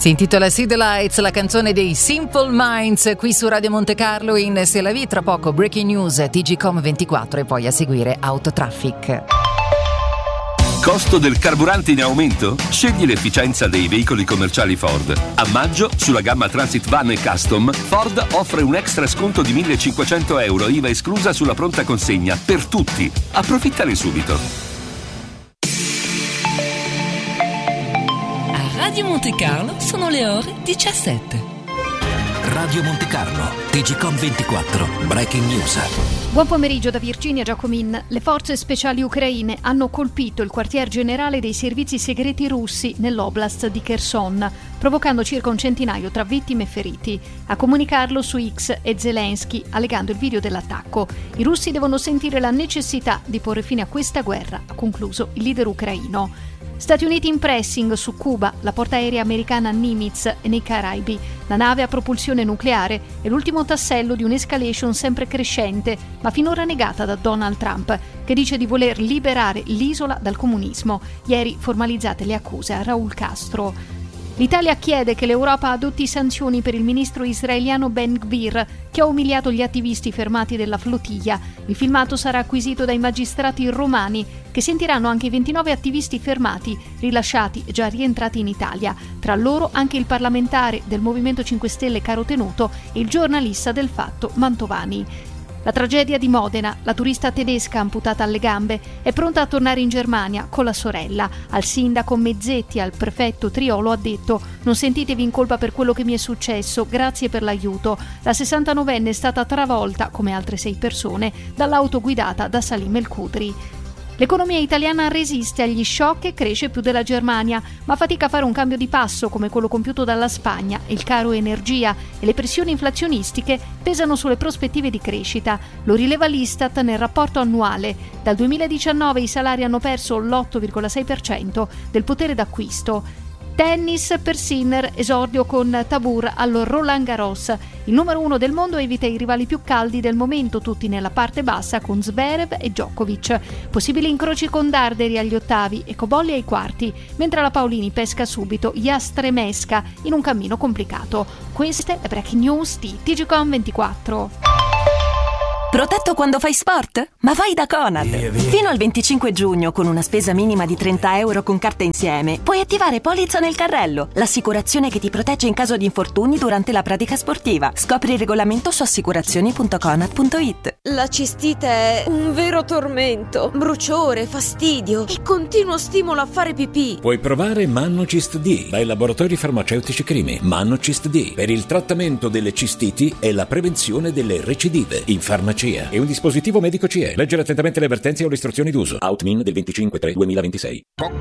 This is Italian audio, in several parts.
Si intitola See the Lights, la canzone dei Simple Minds, qui su Radio Monte Carlo in C'est la vie. Tra poco Breaking News, TGcom 24 e poi a seguire Autotraffic. Costo del carburante in aumento? Scegli l'efficienza dei veicoli commerciali Ford. A maggio, sulla gamma Transit Van e Custom, Ford offre un extra sconto di €1.500, IVA esclusa sulla pronta consegna, per tutti. Approfittane subito. Radio Monte Carlo sono le ore 17. Radio Monte Carlo, TGcom 24, Breaking News. Buon pomeriggio da Virginia Giacomin. Le forze speciali ucraine hanno colpito il quartier generale dei servizi segreti russi nell'oblast di Kherson, provocando circa un centinaio tra vittime e feriti. A comunicarlo su X è Zelensky, allegando il video dell'attacco. I russi devono sentire la necessità di porre fine a questa guerra, ha concluso il leader ucraino. Stati Uniti in pressing su Cuba, la portaerei americana Nimitz e nei Caraibi. La nave a propulsione nucleare è l'ultimo tassello di un'escalation sempre crescente, ma finora negata da Donald Trump, che dice di voler liberare l'isola dal comunismo. Ieri formalizzate le accuse a Raul Castro. L'Italia chiede che l'Europa adotti sanzioni per il ministro israeliano Ben Gvir, che ha umiliato gli attivisti fermati della flottiglia. Il filmato sarà acquisito dai magistrati romani, che sentiranno anche i 29 attivisti fermati, rilasciati e già rientrati in Italia. Tra loro anche il parlamentare del Movimento 5 Stelle Caro Tenuto e il giornalista del Fatto Mantovani. La tragedia di Modena, la turista tedesca amputata alle gambe, è pronta a tornare in Germania con la sorella. Al sindaco Mezzetti e al prefetto Triolo ha detto: non sentitevi in colpa per quello che mi è successo, grazie per l'aiuto. La 69enne è stata travolta, come altre 6 persone, dall'auto guidata da Salim El Khudri. L'economia italiana resiste agli shock e cresce più della Germania, ma fatica a fare un cambio di passo come quello compiuto dalla Spagna. Il caro energia e le pressioni inflazionistiche pesano sulle prospettive di crescita. Lo rileva l'Istat nel rapporto annuale. Dal 2019 i salari hanno perso l'8,6% del potere d'acquisto. Tennis per Sinner, esordio con Tabur al Roland Garros. Il numero 1 del mondo evita i rivali più caldi del momento, tutti nella parte bassa con Zverev e Djokovic. Possibili incroci con Darderi agli ottavi e Cobolli ai quarti, mentre la Paolini pesca subito Jastremesca in un cammino complicato. Queste le breaking news di TGcom 24. Protetto quando fai sport? Ma vai da Conad! Fino al 25 giugno, con una spesa minima di €30 con carta insieme, puoi attivare Polizza nel carrello, l'assicurazione che ti protegge in caso di infortuni durante la pratica sportiva. Scopri il regolamento su assicurazioni.conad.it. La cistite è un vero tormento, bruciore, fastidio e continuo stimolo a fare pipì. Puoi provare Mannocist D dai laboratori farmaceutici Crimi. Mannocist D per il trattamento delle cistiti e la prevenzione delle recidive in farmacia. È un dispositivo medico CE. Leggere attentamente le avvertenze o le istruzioni d'uso. Outmin del 25/3/2026.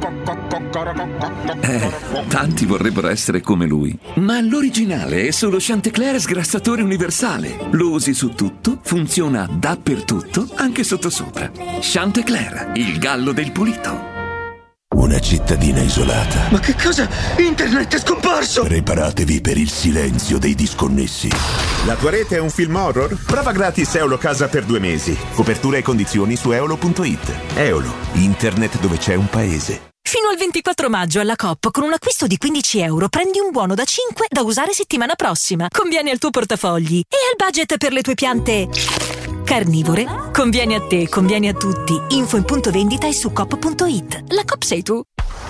Tanti vorrebbero essere come lui, ma l'originale è solo Chantecler sgrassatore universale. Lo usi su tutto, funziona dappertutto, anche sottosopra. Chantecler, il gallo del pulito. Una cittadina isolata. Ma che cosa? Internet è scomparso! Preparatevi per il silenzio dei disconnessi. La tua rete è un film horror? Prova gratis Eolo Casa per 2 mesi. Copertura e condizioni su eolo.it. Eolo, internet dove c'è un paese. Fino al 24 maggio alla Coop, con un acquisto di €15 prendi un buono da 5 da usare settimana prossima. Conviene al tuo portafogli e al budget per le tue piante carnivore. Conviene a te, conviene a tutti. Info in punto vendita e su coop.it. La Coop sei tu.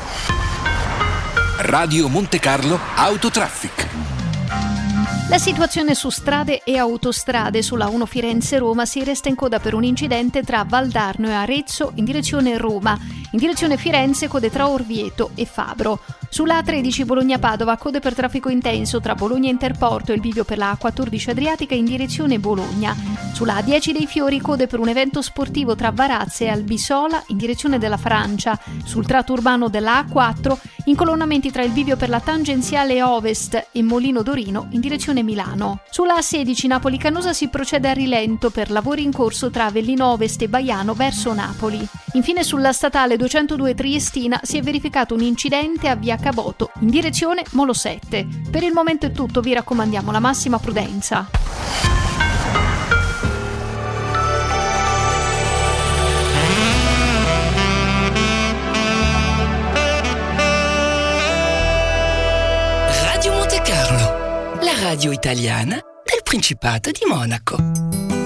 Radio Monte Carlo Autotraffic. La situazione su strade e autostrade sulla 1 Firenze-Roma si resta in coda per un incidente tra Valdarno e Arezzo in direzione Roma. In direzione Firenze code tra Orvieto e Fabro. Sulla A13 Bologna-Padova code per traffico intenso tra Bologna Interporto e il bivio per la A14 Adriatica in direzione Bologna. Sulla A10 dei Fiori code per un evento sportivo tra Varazze e Albisola in direzione della Francia. Sul tratto urbano della A4 incolonnamenti tra il bivio per la tangenziale Ovest e Molino Dorino in direzione Milano. Sulla A16 Napoli-Canosa si procede a rilento per lavori in corso tra Avellino Ovest e Baiano verso Napoli. Infine sulla statale 202 Triestina si è verificato un incidente a via Caboto in direzione Molo 7. Per il momento è tutto, vi raccomandiamo la massima prudenza. Monte Carlo, la radio italiana del Principato di Monaco.